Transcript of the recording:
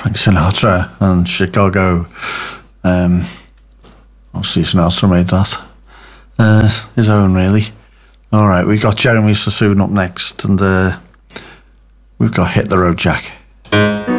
Frank Sinatra and Chicago. Obviously someone else who made that. His own, really. Alright, we've got Jeremy Sassoon up next, and we've got Hit the Road Jack.